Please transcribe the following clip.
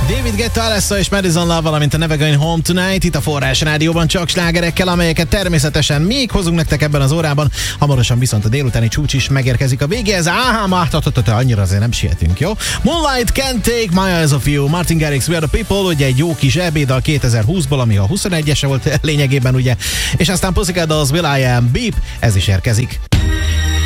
David Guetta, Alessa és Madison Love, valamint a Never Going Home Tonight itt a Forrás Rádióban csak slágerekkel, amelyeket természetesen még hozunk nektek ebben az órában. Hamarosan viszont a délutáni csúcs is megérkezik a végéhez. Annyira azért nem sietünk, jó? Moonlight Can't Take My Eyes Off You, Martin Garrix, We Are The People, ugye egy jó kis ebéddal 2020-ból, ami a 21-ese volt lényegében, ugye? És aztán Pussycat Dolls, Will I Am, Beep, ez is érkezik.